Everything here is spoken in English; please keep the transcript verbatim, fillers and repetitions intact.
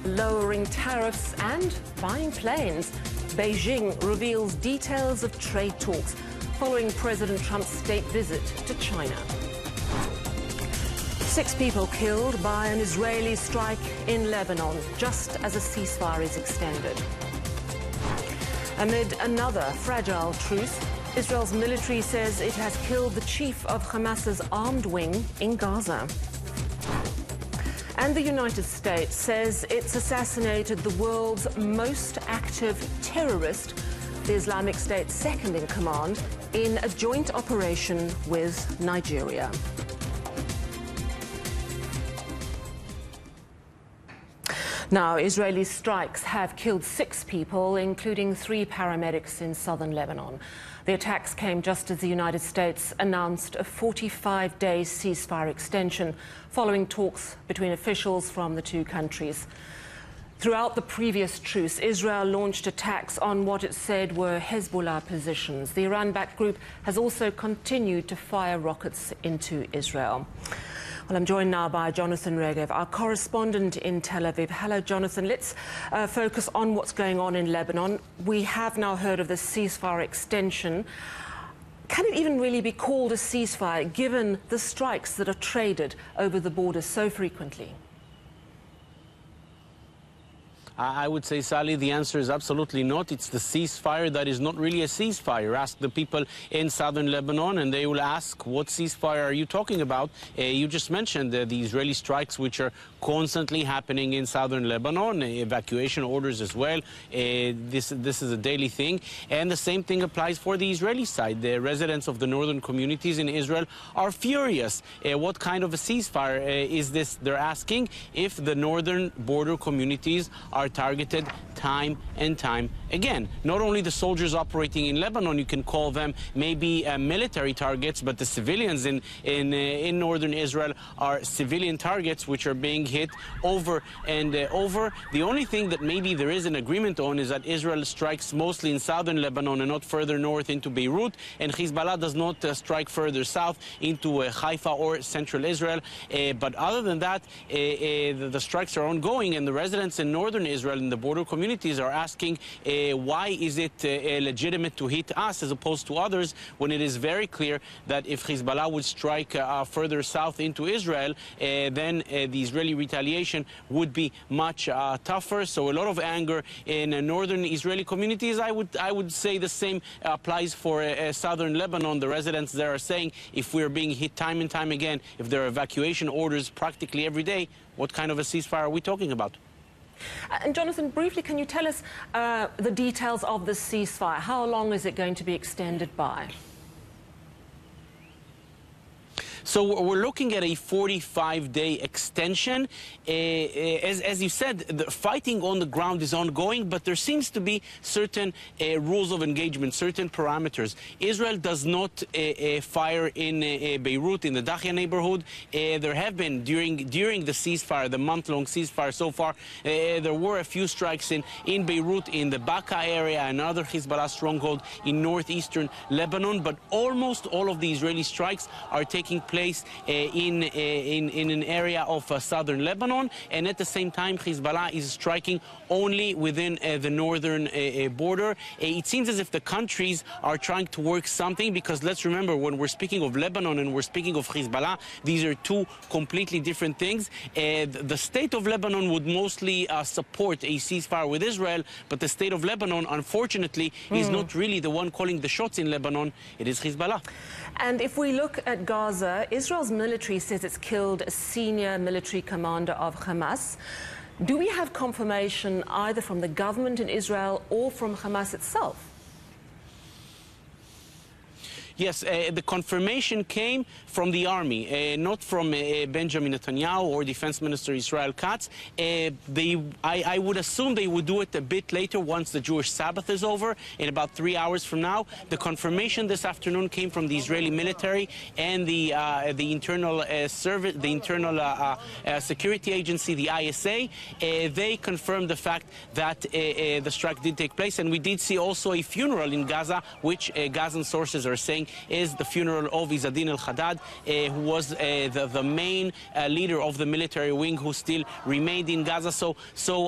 lowering tariffs and buying planes. Beijing reveals details of trade talks following President Trump's state visit to China. Six people killed by an Israeli strike in Lebanon, just as a ceasefire is extended. Amid another fragile truce, Israel's military says it has killed the chief of Hamas's armed wing in Gaza. And the United States says it's assassinated the world's most active terrorist, the Islamic State's second in command, in a joint operation with Nigeria. Now, Israeli strikes have killed six people, including three paramedics in southern Lebanon. The attacks came just as the United States announced a forty-five day ceasefire extension following talks between officials from the two countries. Throughout the previous truce, Israel launched attacks on what it said were Hezbollah positions. The Iran-backed group has also continued to fire rockets into Israel. Well, I'm joined now by Jonathan Regev, our correspondent in Tel Aviv. Hello, Jonathan. Let's uh, focus on what's going on in Lebanon. We have now heard of the ceasefire extension. Can it even really be called a ceasefire, given the strikes that are traded over the border so frequently? I would say, Sally, the answer is absolutely not. It's the ceasefire that is not really a ceasefire. Ask the people in southern Lebanon, and they will ask, what ceasefire are you talking about? Uh, you just mentioned uh, the Israeli strikes, which are constantly happening in southern Lebanon, uh, evacuation orders as well. Uh, this, this is a daily thing. And the same thing applies for the Israeli side. The residents of the northern communities in Israel are furious. Uh, what kind of a ceasefire uh, is this? They're asking if the northern border communities are targeted time and time again. Not only the soldiers operating in Lebanon, you can call them maybe uh, military targets, but the civilians in in uh, in northern Israel are civilian targets which are being hit over and uh, over. The only thing that maybe there is an agreement on is that Israel strikes mostly in southern Lebanon and not further north into Beirut, and Hezbollah does not uh, strike further south into uh, Haifa or central Israel. Uh, but other than that, uh, uh, the, the strikes are ongoing, and the residents in northern Israel Israel and the border communities are asking uh, why is it uh, legitimate to hit us as opposed to others, when it is very clear that if Hezbollah would strike uh, further south into Israel, uh, then uh, the Israeli retaliation would be much uh, tougher. So a lot of anger in uh, northern Israeli communities. I would I would say the same applies for uh, southern Lebanon. The residents there are saying, if we're being hit time and time again, if there are evacuation orders practically every day, what kind of a ceasefire are we talking about? And Jonathan, briefly, can you tell us uh, the details of the ceasefire? How long is it going to be extended by? So we're looking at a forty-five day extension. Uh, as, as you said, the fighting on the ground is ongoing, but there seems to be certain uh, rules of engagement, certain parameters. Israel does not uh, uh, fire in uh, Beirut, in the Dahya neighborhood. Uh, there have been, during during the ceasefire, the month-long ceasefire so far, uh, there were a few strikes in, in Beirut, in the Baqa area, another Hezbollah stronghold in northeastern Lebanon, but almost all of the Israeli strikes are taking place Place, uh, in, uh, in, in an area of uh, southern Lebanon, and at the same time Hezbollah is striking only within uh, the northern uh, border. Uh, it seems as if the countries are trying to work something, because let's remember, when we're speaking of Lebanon and we're speaking of Hezbollah, these are two completely different things. Uh, the state of Lebanon would mostly uh, support a ceasefire with Israel, but the state of Lebanon, unfortunately, mm. is not really the one calling the shots in Lebanon. It is Hezbollah. And if we look at Gaza, Israel's military says it's killed a senior military commander of Hamas. Do we have confirmation either from the government in Israel or from Hamas itself? Yes, uh, the confirmation came from the army, uh, not from uh, Benjamin Netanyahu or Defense Minister Israel Katz. Uh, they, I, I would assume they would do it a bit later, once the Jewish Sabbath is over, in about three hours from now. The confirmation this afternoon came from the Israeli military and the uh, the internal uh, service, the internal uh, uh, security agency, the I S A. Uh, they confirmed the fact that uh, uh, the strike did take place, and we did see also a funeral in Gaza, which uh, Gazan sources are saying is the funeral of Izzadin al-Haddad, uh, who was uh, the, the main uh, leader of the military wing who still remained in Gaza. So, so